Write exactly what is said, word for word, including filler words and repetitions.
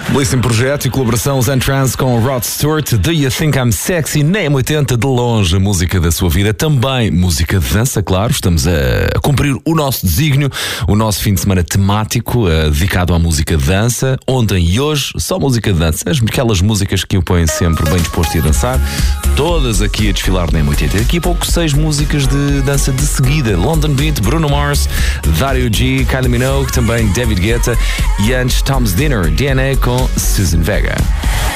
Belíssimo projeto e colaboração Zentrance com Rod Stewart. Do You Think I'm Sexy? Na M oitenta, de longe, a música da sua vida. Também música de dança, claro. Estamos a, a cumprir o nosso desígnio, o nosso fim de semana temático, uh, dedicado à música de dança. Ontem e hoje, só música de dança. Aquelas músicas que o põem sempre bem disposto a dançar. Todas aqui a desfilar na M oitenta. Daqui a pouco, seis músicas de dança de seguida. London Beat, Bruno Mars, Dario G, Kylie Minogue, também David Guetta e antes Tom's Dinner, D N A com Susan Vega.